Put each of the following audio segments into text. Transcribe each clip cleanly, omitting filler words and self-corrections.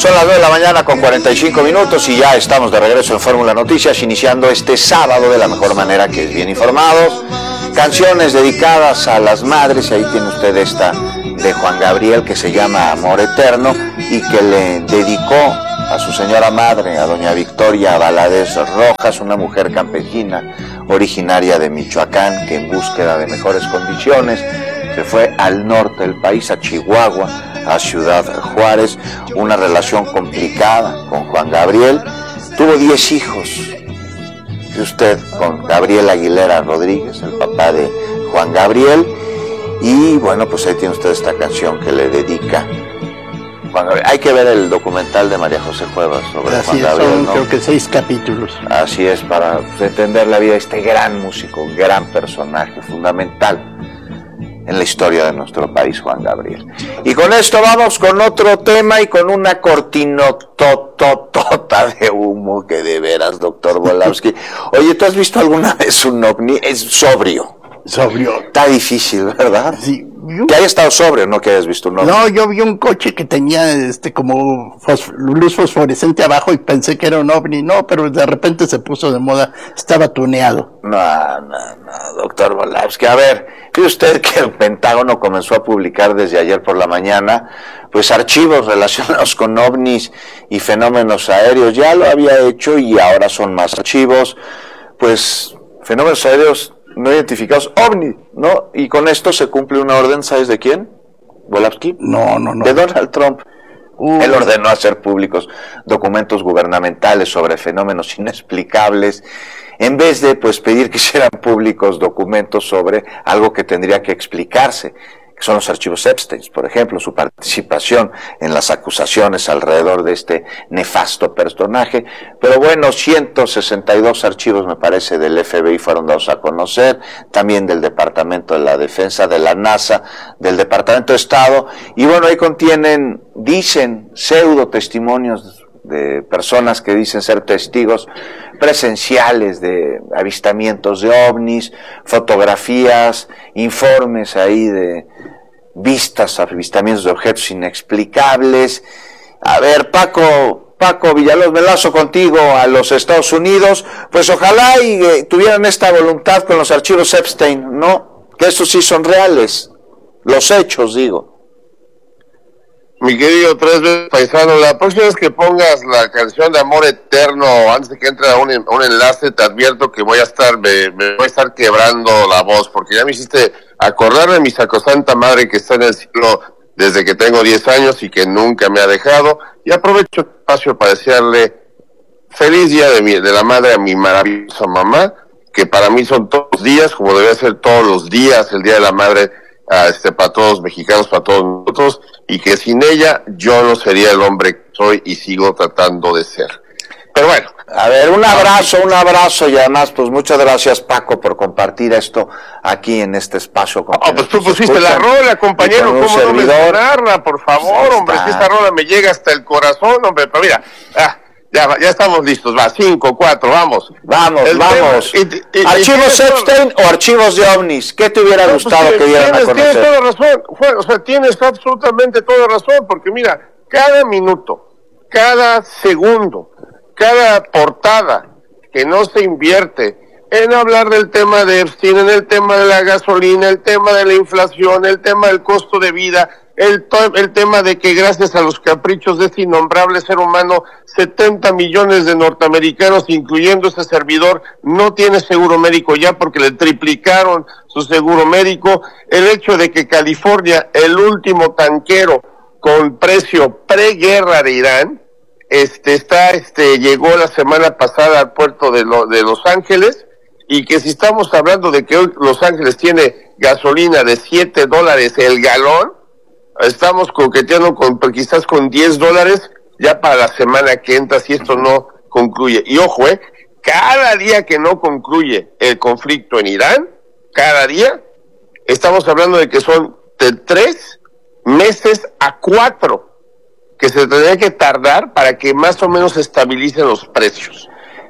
Son las 9 de la mañana con 45 minutos y ya estamos de regreso en Fórmula Noticias, iniciando este sábado de la mejor manera, que es bien informados. Canciones dedicadas a las madres, y ahí tiene usted esta de Juan Gabriel que se llama Amor Eterno y que le dedicó a su señora madre, a doña Victoria Valadez Rojas, una mujer campesina originaria de Michoacán que en búsqueda de mejores condiciones se fue al norte del país, a Chihuahua, a Ciudad Juárez, una relación complicada con Juan Gabriel. Tuvo 10 hijos de usted con Gabriel Aguilera Rodríguez, el papá de Juan Gabriel, y bueno, pues ahí tiene usted esta canción que le dedica Juan Gabriel. Hay que ver el documental de María José Cuevas sobre Juan Gabriel, son, ¿no? Creo que 6 capítulos. Así es, para entender la vida de este gran músico, gran personaje, fundamental en la historia de nuestro país, Juan Gabriel. Y con esto vamos con otro tema y con una cortinotototota de humo que de veras, doctor Volowski. Oye, ¿tú has visto alguna vez un ovni? Es sobrio. Sobrio. Está difícil, ¿verdad? Sí. Que haya estado sobrio, no que hayas visto un ovni. No, yo vi un coche que tenía como luz fosforescente abajo y pensé que era un ovni. No, pero de repente se puso de moda. Estaba tuneado. No, doctor Volowski. A ver, fíjese usted que el Pentágono comenzó a publicar desde ayer por la mañana, pues archivos relacionados con ovnis y fenómenos aéreos. Ya lo había hecho y ahora son más archivos, pues fenómenos aéreos no identificados, ovni, ¿no? Y con esto se cumple una orden, ¿sabes de quién? ¿Volowski? No. De Donald Trump. Él ordenó hacer públicos documentos gubernamentales sobre fenómenos inexplicables, en vez de pues pedir que hicieran públicos documentos sobre algo que tendría que explicarse, que son los archivos Epstein, por ejemplo, su participación en las acusaciones alrededor de este nefasto personaje. Pero bueno, 162 archivos, me parece, del FBI fueron dados a conocer, también del Departamento de la Defensa, de la NASA, del Departamento de Estado, y bueno, ahí contienen, dicen, pseudo testimonios de personas que dicen ser testigos presenciales de avistamientos de ovnis, fotografías, informes ahí de vistas, avistamientos de objetos inexplicables. A ver, Paco Villalobos, me lazo contigo a los Estados Unidos, pues ojalá y tuvieran esta voluntad con los archivos Epstein, ¿no? Que estos sí son reales, los hechos, digo. Mi querido 3 veces paisano, la próxima vez que pongas la canción de Amor Eterno, antes de que entre a un enlace, te advierto que me voy a estar quebrando la voz, porque ya me hiciste acordar de mi sacrosanta madre que está en el cielo desde que tengo 10 años y que nunca me ha dejado, y aprovecho el espacio para desearle feliz día de la madre a mi maravillosa mamá, que para mí son todos los días, como debe ser todos los días el día de la madre, para todos los mexicanos, para todos nosotros, y que sin ella yo no sería el hombre que soy y sigo tratando de ser. Pero bueno. A ver, un abrazo y además pues muchas gracias, Paco, por compartir esto aquí en este espacio. Pues tú pusiste la rola, compañero, ¿cómo no mencionarla? Por favor, hombre, si esta rola me llega hasta el corazón, hombre, pero mira, ya estamos listos, va, 5, 4, vamos. Vamos. ¿Archivos Epstein o archivos de ovnis? ¿Qué te hubiera gustado que dieran a conocer? Tienes toda razón, Juan, tienes absolutamente toda razón, porque mira, cada minuto, cada segundo, cada portada que no se invierte en hablar del tema de Epstein, en el tema de la gasolina, el tema de la inflación, el tema del costo de vida, el tema de que gracias a los caprichos de este innombrable ser humano, 70 millones de norteamericanos, incluyendo este servidor, no tiene seguro médico ya porque le triplicaron su seguro médico, el hecho de que California, el último tanquero con precio preguerra de Irán, llegó la semana pasada al puerto de Los Ángeles, y que si estamos hablando de que hoy Los Ángeles tiene gasolina de $7 el galón, estamos coqueteando quizás con $10 ya para la semana que entra, si esto no concluye. Y ojo, cada día que no concluye el conflicto en Irán, cada día, estamos hablando de que son de 3 meses a 4 que se tendría que tardar para que más o menos se estabilicen los precios.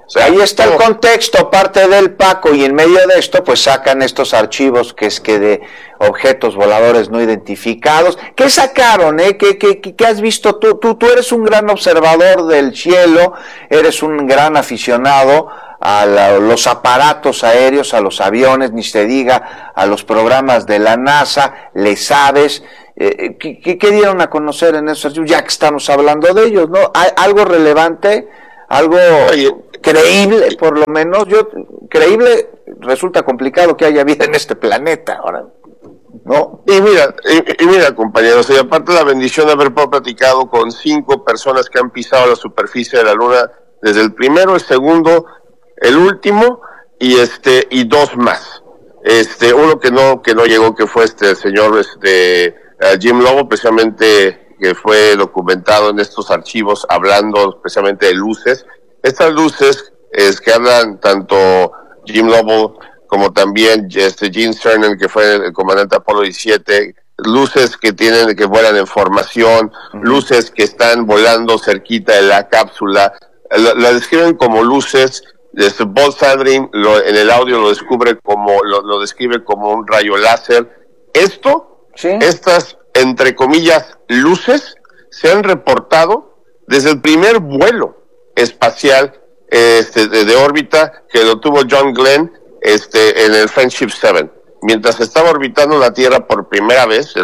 ahí está el contexto, parte del Paco, y en medio de esto pues sacan estos archivos que es que de objetos voladores no identificados. ¿Qué sacaron? ¿Qué has visto tú? Tú eres un gran observador del cielo, eres un gran aficionado a los aparatos aéreos, a los aviones, ni se diga a los programas de la NASA, le sabes. ¿Qué dieron a conocer en esos archivos? Ya que estamos hablando de ellos, ¿no? ¿Hay algo relevante? ¿Algo creíble, por lo menos? Creíble, resulta complicado que haya vida en este planeta ahora, ¿no? Y mira, compañeros, y aparte la bendición de haber platicado con 5 personas que han pisado la superficie de la Luna, desde el primero, el segundo, el último, y 2 más. Uno que no llegó, que fue el señor Jim Lobo, precisamente, que fue documentado en estos archivos, hablando especialmente de luces. Estas luces que hablan tanto Jim Lobo como también Gene Cernan, que fue el comandante Apolo 17, luces que vuelan en formación, luces que están volando cerquita de la cápsula, la describen como luces. Buzz Aldrin en el audio lo describe como un rayo láser. Estas, entre comillas, luces se han reportado desde el primer vuelo espacial de órbita que lo tuvo John Glenn en el Friendship 7. Mientras estaba orbitando la Tierra por primera vez,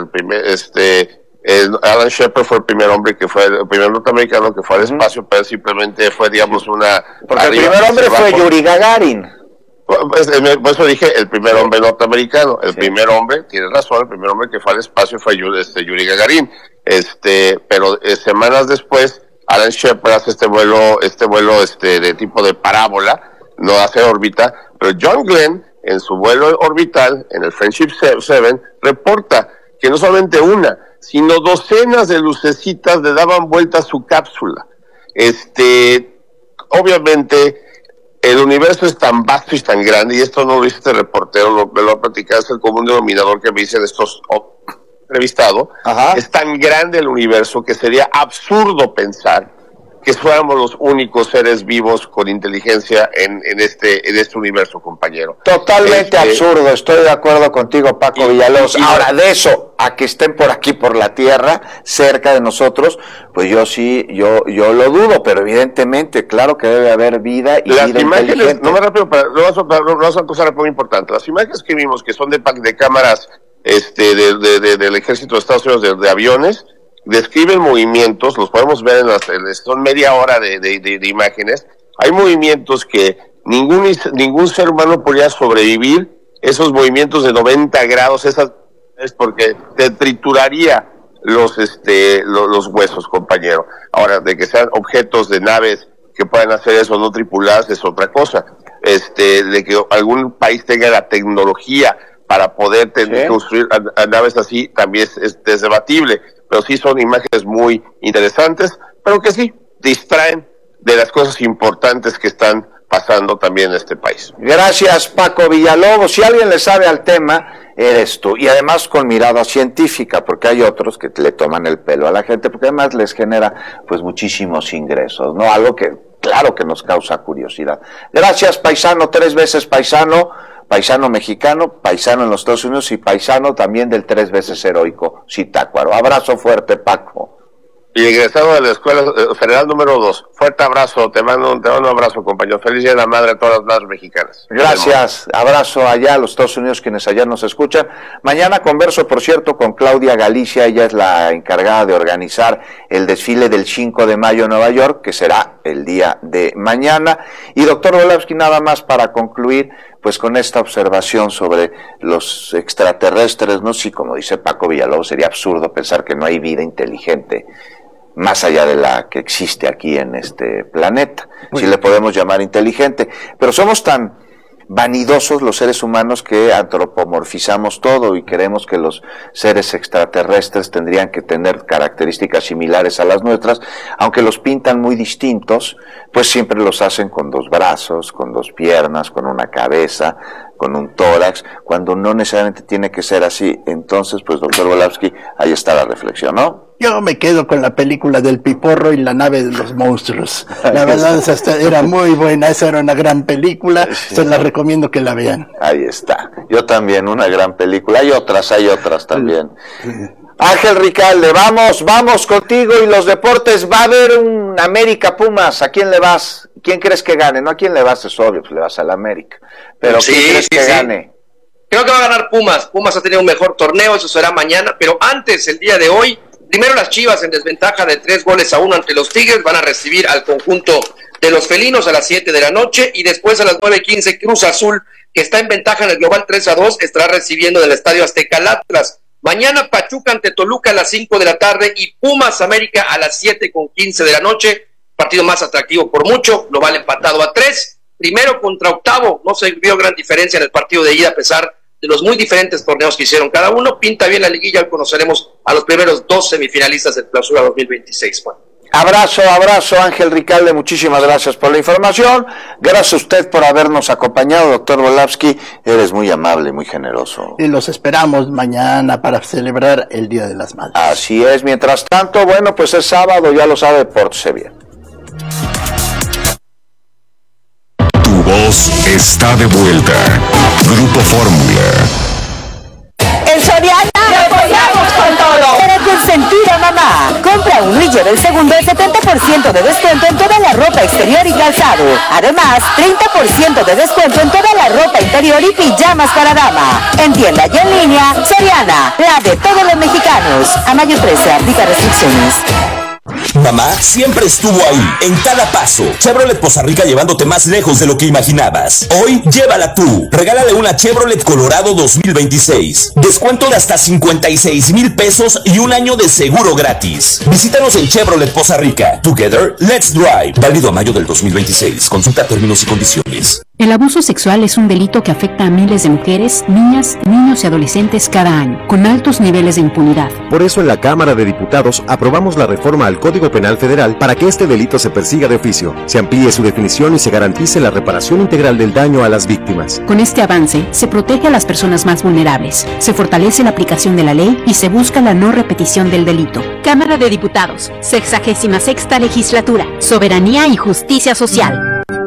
Alan Shepard fue el primer hombre el primer norteamericano que fue al espacio, pero simplemente fue, digamos, porque el primer hombre fue Yuri Gagarin. Por eso dije el primer hombre norteamericano. El primer hombre, tienes razón, el primer hombre que fue al espacio fue Yuri Gagarin. Pero semanas después, Alan Shepard hace este vuelo de tipo de parábola, no hace órbita, pero John Glenn, en su vuelo orbital, en el Friendship 7, reporta que no solamente una, sino docenas de lucecitas le daban vuelta a su cápsula. Obviamente, el universo es tan vasto y tan grande, y esto no lo dice este reportero, lo ha platicado, es el común denominador que me dicen estos entrevistados. Es tan grande el universo que sería absurdo pensar que fuéramos los únicos seres vivos con inteligencia en este universo, compañero. Totalmente absurdo, estoy de acuerdo contigo, Paco Villalobos. Ahora, de eso a que estén por aquí, por la Tierra, cerca de nosotros, pues yo lo dudo, pero evidentemente, claro que debe haber vida y las vida imágenes, inteligente. no más rápido, no vas a acusar algo muy importante. Las imágenes que vimos, que son de cámaras del ejército de Estados Unidos, de aviones, describen movimientos, los podemos ver son media hora de imágenes. Hay movimientos que ningún ser humano podría sobrevivir, esos movimientos de 90 grados, es porque te trituraría los huesos, compañero. Ahora, de que sean objetos de naves que puedan hacer eso no tripuladas es otra cosa. De que algún país tenga la tecnología para poder construir a naves así también es debatible, pero sí son imágenes muy interesantes, pero que sí distraen de las cosas importantes que están pasando también en este país. Gracias, Paco Villalobos. Si alguien le sabe al tema, eres tú, y además con mirada científica, porque hay otros que le toman el pelo a la gente, porque además les genera pues muchísimos ingresos, ¿no? Algo que claro que nos causa curiosidad. Gracias, paisano, 3 veces paisano mexicano, paisano en los Estados Unidos y paisano también del 3 veces heroico Zitácuaro. Abrazo fuerte, Paco. Y egresado de la Escuela Federal número 2. Fuerte abrazo, te mando un abrazo, compañero. Feliz Día de la Madre a todas las madres mexicanas. Gracias, abrazo allá a los Estados Unidos, quienes allá nos escuchan. Mañana converso, por cierto, con Claudia Galicia, ella es la encargada de organizar el desfile del 5 de mayo en Nueva York, que será el día de mañana. Y doctor Volavsky, nada más para concluir, pues con esta observación sobre los extraterrestres, ¿no? Sí, como dice Paco Villalobos, sería absurdo pensar que no hay vida inteligente más allá de la que existe aquí en este planeta, si le podemos llamar inteligente, pero somos tan vanidosos los seres humanos que antropomorfizamos todo y creemos que los seres extraterrestres tendrían que tener características similares a las nuestras, aunque los pintan muy distintos, pues siempre los hacen con 2 brazos, con 2 piernas, con una cabeza, con un tórax, cuando no necesariamente tiene que ser así. Entonces, pues doctor Volavsky, ahí está la reflexión, ¿no? Yo me quedo con la película del Piporro y la nave de los monstruos. La verdad, esa era muy buena, esa era una gran película, Sí. se la recomiendo que la vean. Ahí está. Yo también, una gran película. Hay otras también. Ángel Ricalde, vamos contigo y los deportes. Va a haber un América Pumas. ¿A quién le vas? ¿Quién crees que gane? No, ¿a quién le vas? Es obvio, pues le vas al América. Pero ¿quién crees que gane? Creo que va a ganar Pumas. Pumas ha tenido un mejor torneo, eso será mañana. Pero antes, el día de hoy, primero las Chivas en desventaja de 3-1 ante los Tigres. Van a recibir al conjunto de los felinos a las 7 de la noche. Y después a las 9:15, Cruz Azul, que está en ventaja en el global 3-2, estará recibiendo del Estadio Azteca al Atlas. Mañana Pachuca ante Toluca a las 5 de la tarde y Pumas América a las 7:15 de la noche. Partido más atractivo por mucho, global empatado a 3. Primero contra octavo, no se vio gran diferencia en el partido de ida a pesar de los muy diferentes torneos que hicieron cada uno. Pinta bien la liguilla, hoy conoceremos a los primeros 2 semifinalistas del Clausura 2026, Juan. Abrazo, Ángel Ricalde, muchísimas gracias por la información. Gracias a usted por habernos acompañado, doctor Volavsky. Eres muy amable, muy generoso. Y los esperamos mañana para celebrar el Día de las Madres. Así es. Mientras tanto, bueno, pues es sábado, ya lo sabe, pórtese bien. Tu voz está de vuelta. Grupo Fórmula. En Soriana te apoyamos con todo. Para consentir a mamá. Compra uno y lleva el segundo al 70% de descuento en toda la ropa exterior y calzado. Además, 30% de descuento en toda la ropa interior y pijamas para dama. En tienda y en línea, Soriana, la de todos los mexicanos. A mayo 13, aplica restricciones. Mamá siempre estuvo ahí, en cada paso. Chevrolet Poza Rica llevándote más lejos de lo que imaginabas. Hoy, llévala tú. Regálale una Chevrolet Colorado 2026. Descuento de hasta 56,000 pesos y un año de seguro gratis. Visítanos en Chevrolet Poza Rica. Together, let's drive. Válido a mayo del 2026. Consulta términos y condiciones. El abuso sexual es un delito que afecta a miles de mujeres, niñas, niños y adolescentes cada año, con altos niveles de impunidad. Por eso en la Cámara de Diputados aprobamos la reforma al Código Penal Federal para que este delito se persiga de oficio, se amplíe su definición y se garantice la reparación integral del daño a las víctimas. Con este avance, se protege a las personas más vulnerables, se fortalece la aplicación de la ley y se busca la no repetición del delito. Cámara de Diputados, 66ª Legislatura, Soberanía y Justicia Social.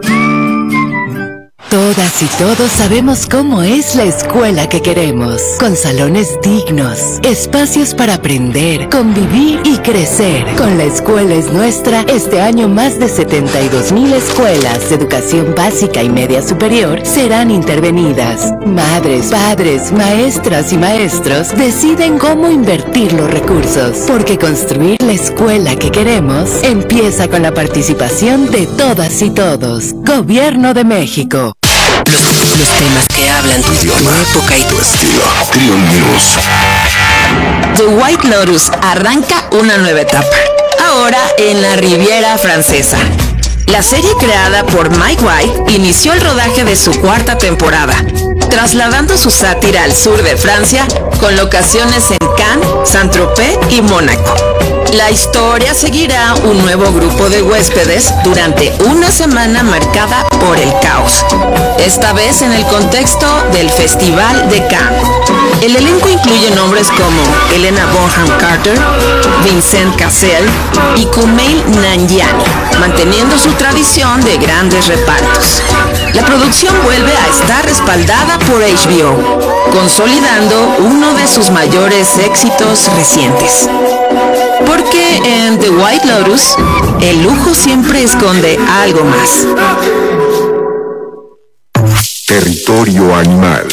Todas y todos sabemos cómo es la escuela que queremos, con salones dignos, espacios para aprender, convivir y crecer. Con La Escuela es Nuestra, este año más de 72,000 escuelas de educación básica y media superior serán intervenidas. Madres, padres, maestras y maestros deciden cómo invertir los recursos, porque construir la escuela que queremos empieza con la participación de todas y todos. Gobierno de México. Los temas que hablan tu idioma, tu época y tu estilo. Trio News. The White Lotus arranca una nueva etapa, ahora en la Riviera Francesa. La serie creada por Mike White inició el rodaje de su 4ª temporada, trasladando su sátira al sur de Francia con locaciones en Cannes, Saint-Tropez y Mónaco. La historia seguirá un nuevo grupo de huéspedes durante una semana marcada por el caos, esta vez en el contexto del Festival de Cannes. El elenco incluye nombres como Helena Bonham Carter, Vincent Cassel y Kumail Nanjiani, manteniendo su tradición de grandes repartos. La producción vuelve a estar respaldada por HBO, consolidando uno de sus mayores éxitos recientes. Porque en The White Lotus, el lujo siempre esconde algo más. Territorio animal.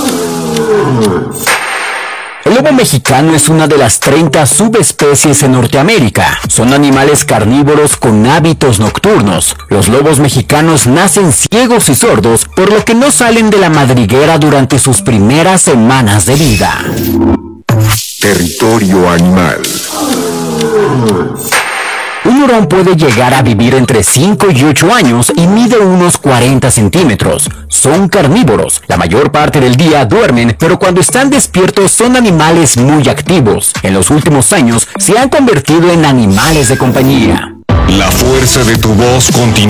El lobo mexicano es una de las 30 subespecies en Norteamérica. Son animales carnívoros con hábitos nocturnos. Los lobos mexicanos nacen ciegos y sordos, por lo que no salen de la madriguera durante sus primeras semanas de vida. Territorio animal. Un hurón puede llegar a vivir entre 5 y 8 años y mide unos 40 centímetros. Son carnívoros. La mayor parte del día duermen, pero cuando están despiertos son animales muy activos. En los últimos años se han convertido en animales de compañía. La fuerza de tu voz continúa.